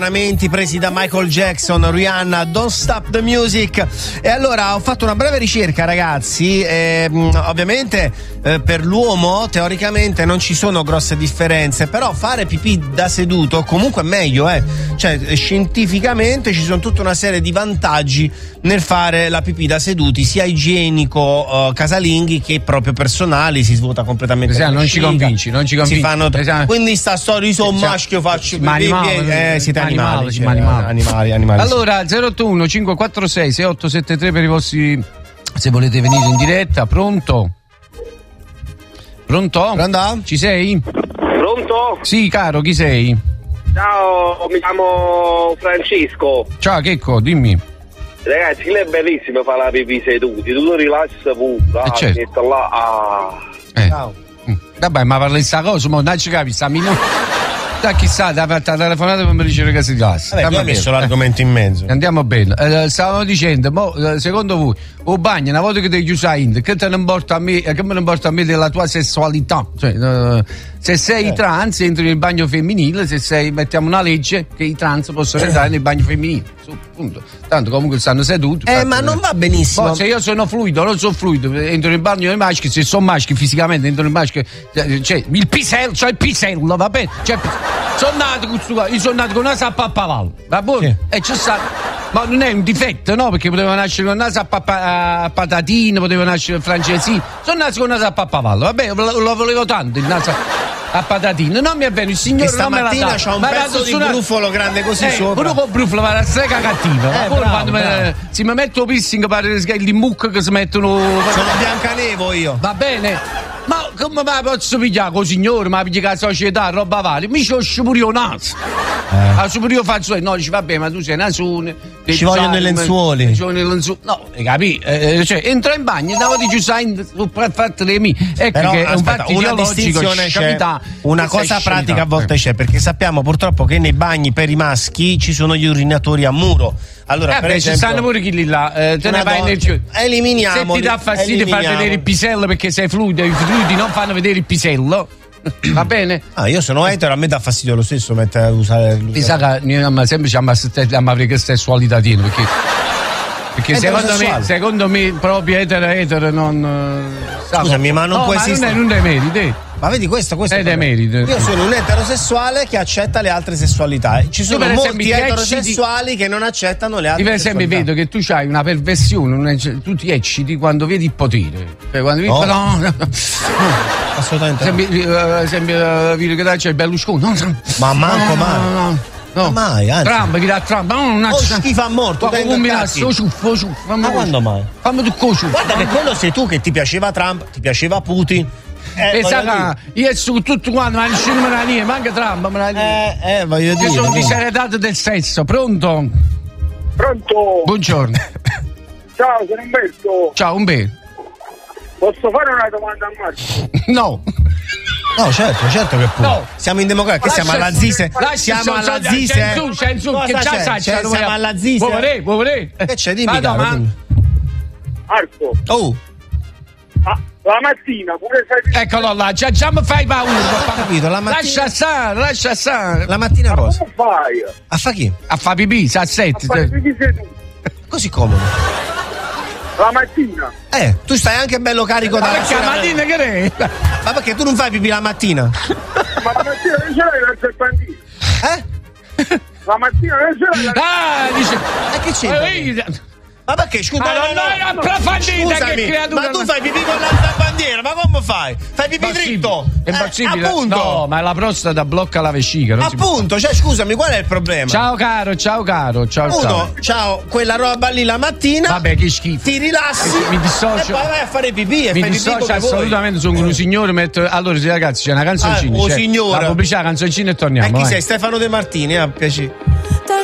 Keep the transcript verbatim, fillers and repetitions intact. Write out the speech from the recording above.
presi da Michael Jackson, Rihanna, Don't Stop the Music. E allora ho fatto una breve ricerca, ragazzi, e, ovviamente eh, per l'uomo teoricamente non ci sono grosse differenze, però fare pipì da seduto comunque è meglio, eh. Cioè scientificamente ci sono tutta una serie di vantaggi nel fare la pipì da seduti, sia igienico, uh, casalinghi, che proprio personali. Si svuota completamente esatto, la non ci convinci, non ci convinci. Si fanno esatto. Quindi sta storia, io sono maschio, faccio ma pipì, animale, eh, siete animali, animali, cioè, animali. animali, animali. Allora zero otto uno cinque quattro sei sei otto sette tre per i vostri, se volete venire in diretta. Pronto? Pronto? Pronto? Ci sei? Pronto? Sì, caro, chi sei? Ciao, mi chiamo Francesco. Ciao Checco, dimmi. Ragazzi, lei è bellissimo fare la pipì seduti, tu rilassa pure, ah, certo. metto là, ah. Eh. Ciao. Vabbè, ma parli di sta cosa, ma non ci capisci, sta minuto. Da chissà, da fatta la telefonata per mi dicere che si classe. Vabbè, tu hai messo l'argomento in mezzo. Andiamo bene. Eh, stavamo dicendo, mo, eh, secondo voi, o bagno, una volta che ti chiusi in, che te ne importa a me, che me ne importa a me della tua sessualità? Cioè, eh, se sei eh. trans, entri nel bagno femminile, se sei, mettiamo una legge che i trans possono entrare nel bagno femminile. Su, punto. Tanto comunque stanno seduti. Eh, ma non va benissimo. Poi, se io sono fluido, non sono fluido, entro nel bagno dei maschi, se sono maschi fisicamente, entro nel maschio, cioè, il pisello, cioè il pisello, va bene? Cioè, sono nato con sto, io sono nato con una sappa a pavallo, va bene? Sì. E c'è stato, ma non è un difetto, no? Perché poteva nascere con una sappa a patatine, poteva nascere francesino, sono nato con una sappa a pavallo, va bene? Lo, lo volevo tanto, il naso a patatine, non mi è vero, il signore non me l'ha dato. Stamattina c'ha un pezzo di una... brufolo grande così eh, sopra. Uno con brufolo va la strega cattiva. Eh, bravo, bravo, me, bravo. Se mi metto piercing pare gli mucche che si mettono. Sono Biancanevo io. Va bene. Ma come mai posso pigliare con signore, ma piglia la società, roba varia? Mi ci ho pure io naso. Eh. Ah, pure io faccio, no, dici vabbè, ma tu sei nasone. Ci vogliono le lenzuoli. Ci vogliono le lenzuoli. No, hai capito? Eh, cioè, entra in bagno, davo di Giusain, per fare le mie. Ecco. Però, che è un fatto una distinzione c'è, una cosa pratica a volte c'è, perché sappiamo purtroppo che nei bagni per i maschi ci sono gli urinatori a muro. Allora, eh per beh, esempio, ci stanno pure quelli là, eh, te ne vai nel... Eliminiamo. Se ti dà fastidio far vedere il pisello perché sei fluido, i fluidi non fanno vedere il pisello. Va bene? Ah, io sono etero, a me dà fastidio lo stesso mettere a usare. Mi sa che noi sempre ci abbiamo che sessualità tiene, perché perché secondo me, secondo me proprio etero etero non. Scusami, ma non no, può ma esistere. Non è un demerito. Ma vedi questo, questo è demerito. Io sono un eterosessuale che accetta le altre sessualità. Ci sono molti esempio, eterosessuali che non accettano le altre io per esempio sessualità. Vedo che tu hai una perversione, una, tu ti ecciti quando vedi il potere. Cioè, quando vedi, no. no, no. Assolutamente. Sempre, uh, sempre uh, che c'è il Berlusconi. No, ma manco no, mai. No, no, no. Ma mai, anzi. Trump, chi dà Trump? No, non oh, schifo a morto. Ma combinato, ciuffo, ciuffo. Ma quando mai? Fammi tu coso. Guarda che quello sei tu, che ti piaceva Trump, ti piaceva Putin. Eh, e sa che io su tutto quanto, ma nessuno me la dice, manca Trump me la dice. Eh, eh, voglio dire. Io sono diseredato del sesso, pronto? Pronto? Buongiorno. Ciao, sono Umberto. Ciao, Umberto. Posso fare una domanda a Marco? No. No, certo, certo che può. No. Siamo in democrazia, che siamo alla Zise. Siamo alla Zise. C'è tu, c'è tu, che già sai, siamo alla Zise. Vuoi vedere, vuoi vedere? Che c'è, dimmi, Vado, caro, ma... dimmi. Marco. Oh. Ah, la mattina pure sai. Eccolo là, già, già mi fai paura. Ho capito, la mattina. Lascia stare, lascia stare. La mattina cosa? Come fai? A fa chi? A fa pipì, sa sette. A fare pipì seduto. Così comodo. La mattina. Eh, tu stai anche bello carico da. Ma perché la mattina che è? Ma perché tu non fai pipì la mattina? Ma la mattina non ce l'hai la serpentina? Eh? La mattina non ce l'hai la. Ah, dice. E che c'è? Ma perché scusa? Ma non è approfondita che creatura. Ma tu fai pipì con l'altra bandiera, ma come fai? Fai pipì dritto? È impossibile. Eh, appunto. No, ma la prostata blocca la vescica. Non appunto, cioè scusami, qual è il problema? Ciao caro, ciao caro, ciao Uno, ciao. ciao, quella roba lì la mattina. Vabbè, che schifo. Ti rilassi. Mi dissocio. E poi vai a fare pipì e mi fai dissocio pipì assolutamente, sono un signore, metto... Allora sì, ragazzi, c'è una canzoncina. Ah, oh, c'è signora. la pubblicità, canzoncina e torniamo. E chi vai. sei? Stefano De Martini, a piacere.